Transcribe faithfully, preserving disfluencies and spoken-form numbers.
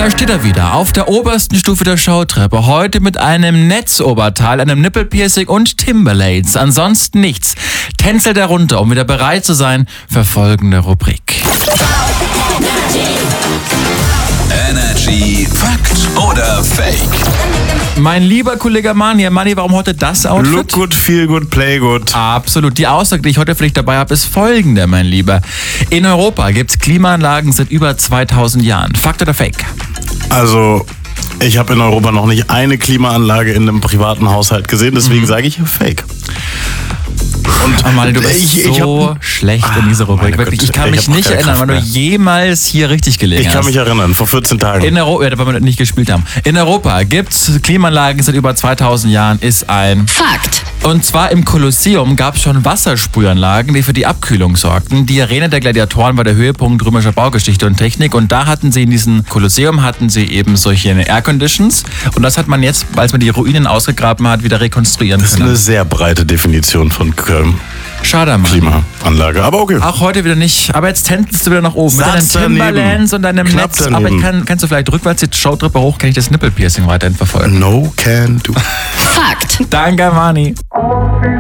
Da steht er wieder, auf der obersten Stufe der Showtreppe. Heute mit einem Netzoberteil, einem Nippelpiercing und Timberlanes. Ansonsten nichts. Tänzelt er runter, um wieder bereit zu sein für folgende Rubrik. Energy Fakt oder Fake? Mein lieber Kollege Mani, Mani, warum heute das Outfit? Look good, feel good, play good. Absolut. Die Aussage, die ich heute für dich dabei habe, ist folgende, mein Lieber. In Europa gibt es Klimaanlagen seit über zweitausend Jahren. Fakt oder Fake? Also, ich habe in Europa noch nicht eine Klimaanlage in einem privaten Haushalt gesehen, deswegen mhm. sage ich Fake. Und oh Mann, du bist ich, so ich hab, schlecht in dieser Rubrik. Wirklich, ich kann mich ich nicht erinnern, wann du jemals hier richtig gelegen hast. Ich kann mich erinnern, vor vierzehn Tagen. In Europa, ja, weil wir nicht gespielt haben. In Europa gibt es Klimaanlagen seit über zweitausend Jahren, ist ein Fakt. Und zwar im Kolosseum gab es schon Wassersprühanlagen, die für die Abkühlung sorgten. Die Arena der Gladiatoren war der Höhepunkt römischer Baugeschichte und Technik. Und da hatten sie in diesem Kolosseum hatten sie eben solche Air Conditions. Und das hat man jetzt, als man die Ruinen ausgegraben hat, wieder rekonstruieren können. Das ist können. eine sehr breite Definition von ähm, Schade, Mann. Klimaanlage, aber okay. Auch heute wieder nicht. Aber jetzt tänzelst du wieder nach oben. Satz mit deinen Timberlands und deinem Knapp Netz. daneben. Aber ich kann, kannst du vielleicht rückwärts die Showtreppe hoch, kann ich das Nippelpiercing weiterhin verfolgen. No can do. Fakt. Danke, Mani.